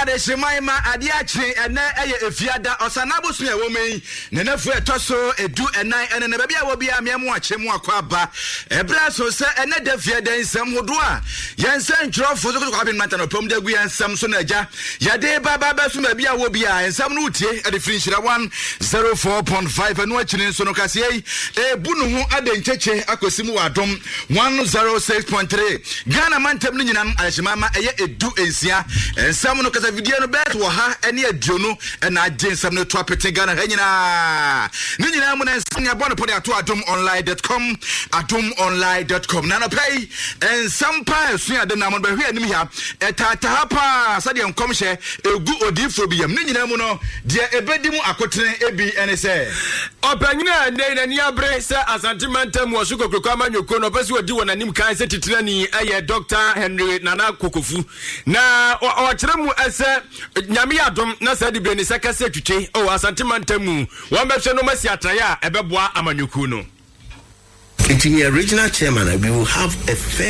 de shemaima adiachi ene eye efiada osanabo so ewomei ne nafu etoso edu enan ene ne bia wo bia miamu achemu akwaba ebra so se ene de fiada nsam hodo a yense ntrofo so kwa bin mantano pom de gu ensam so na ja yade baba so ma bia wo bia ensam no utie e de finishira 104.5 eno achine so no kase ebu no ho adencheche akosimu wadom 106.3 Ghana mantem no nyinam alshimama eye edu ensia ensam no kasa video no bet wo ha ene aduonu na agye nsam no to apete Ghana ha nyina mu na nsanya bɔ no pode ato adomonline.com na no pay ensam pa esu ade na mo be hwe anim ya etata pa sade enkom hye egu odifo bi yam nyina mu no de ebedi mu akotene ebi ene se opanyina na ni abre se asantimantem wo sukokoko amanyoko no pese odi wona nim kan se titirani aye Dr. Henry Nana Kokofu na o kire mu ese nyame adom na sa de breni sekase twitwe o asantimantem wo mbehwe no masi ataya ebeboa amanyoko no. It's in the original chairman, we will have a fair